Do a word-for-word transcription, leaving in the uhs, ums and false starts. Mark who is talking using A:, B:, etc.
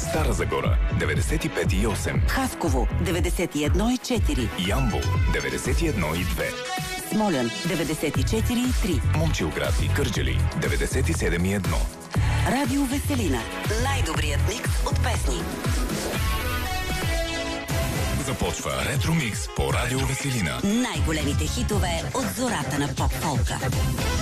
A: Стара Загора деветдесет и пет и осем,
B: Хасково деветдесет и едно и четири,
A: Ямбол деветдесет и едно и две,
B: Смолян деветдесет и четири и три,
A: Момчилград и Кърджали деветдесет и седем и едно.
B: Радио Веселина. Най-добрият микс от песни.
A: Започва Ретро Микс по Радио Веселина.
B: Най-големите хитове от зората на поп-фолка.